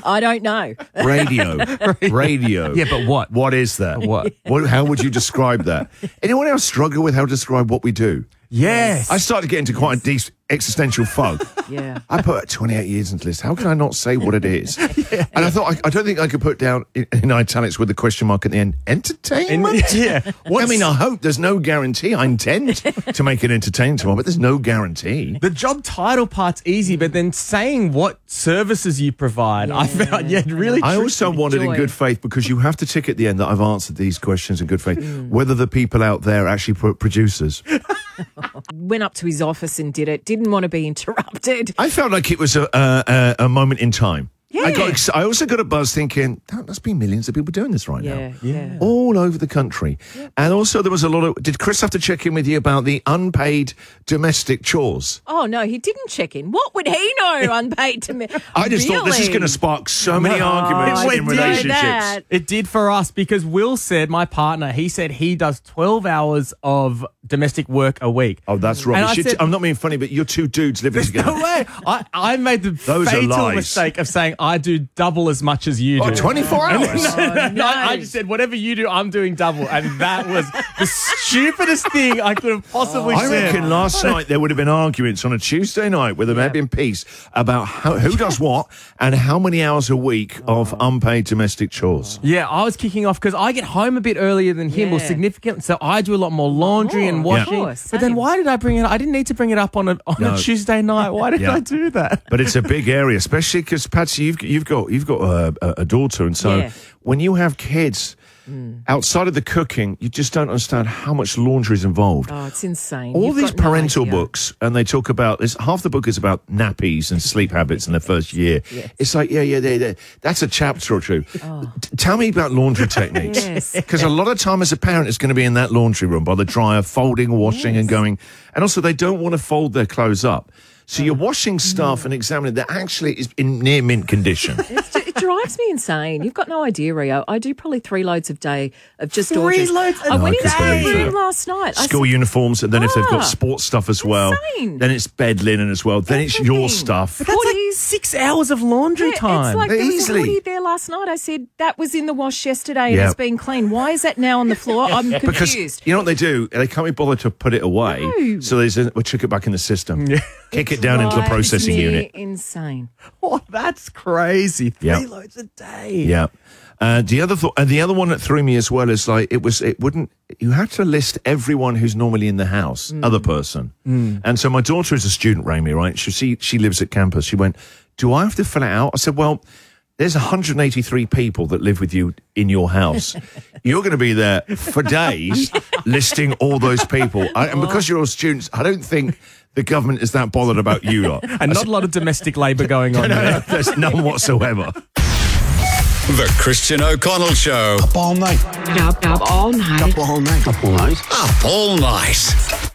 I don't know. Radio. Yeah, but what? What is that? What? How would you describe that? Anyone else struggle with how to describe what we do? Yes. I started to get into quite a deep existential fog. Yeah. I put 28 years into this. How can I not say what it is? And I thought, I don't think I could put down in italics with the question mark at the end, entertainment? I mean, I hope there's no guarantee. I intend to make it entertaining tomorrow, but there's no guarantee. The job title part's easy, but then saying what services you provide, I found, really I also wanted in joy. good faith, because you have to tick at the end that I've answered these questions in good faith, whether the people out there actually put producers. Went up to his office and did it. Didn't want to be interrupted. I felt like it was a moment in time. Yeah. I also got a buzz thinking, there must be millions of people doing this right now. Yeah. All over the country. Yep. And also there was a lot of... Did Chris have to check in with you about the unpaid domestic chores? Oh, no, he didn't check in. What would he know, unpaid to me? I just thought this is going to spark so many arguments I in didn't know relationships. that. It did for us because Will said, my partner, he said he does 12 hours of domestic work a week. Oh, that's And I rubbish. said- I'm not being funny, but you're two dudes living together. No way. I made the Those are fatal lies. mistake of saying I do double as much as you do. Oh, 24 hours? No, I just said, whatever you do, I'm doing double. And that was the stupidest thing I could have possibly I said. reckon last night there would have been arguments on a Tuesday night where there had been peace about who does what and how many hours a week of unpaid domestic chores. Yeah, I was kicking off because I get home a bit earlier than him, or Yeah. significant, so I do a lot more laundry and washing. Yeah. But then why did I bring it up? I didn't need to bring it up on a Tuesday night. Why did Yeah. I do that? But it's a big area, especially because Patsy, you've got a daughter, and so Yeah. when you have kids, outside of the cooking, you just don't understand how much laundry is involved. Oh, it's insane. All You've these got no parental idea. books, and they talk about this. Half the book is about nappies and sleep habits in the first year. Yes. It's like, that's a chapter or two. Tell me about laundry techniques, Yes. because a lot of time as a parent is going to be in that laundry room by the dryer, folding, washing, and going. And also, they don't want to fold their clothes up. So you're washing stuff and examining that actually is in near mint condition. It drives me insane. You've got no idea, Rio. I do probably 3 loads of day of just 3 laundry. loads a I went day? into I the can believe room that. last night. School uniforms, and then if they've got sports stuff as well, insane. then it's bed linen as well, then it's your Everything. stuff. That's like 6 hours of laundry time. It's like there was Easily. a hoodie there last night. I said, that was in the wash yesterday and Yeah. it's been clean. Why is that now on the floor? I'm Because confused. you know what they do? They can't be bothered to put it away. No. So we'll chuck it back in the system. Kick it down into the Drives processing me unit. Insane. Oh, that's crazy. 3 Yeah. loads a day. Yeah. The other one that threw me as well is like you had to list everyone who's normally in the house, other person. And so my daughter is a student, rang me, right? She lives at campus. She went, do I have to fill it out? I said, well, there's 183 people that live with you in your house. You're going to be there for days listing all those people. And because you're all students, I don't think the government is that bothered about you lot. And not a lot of domestic labour going on there. There's none whatsoever. The Christian O'Connell Show. Up all night. Up all night. Up all night. Up all night. Up all night.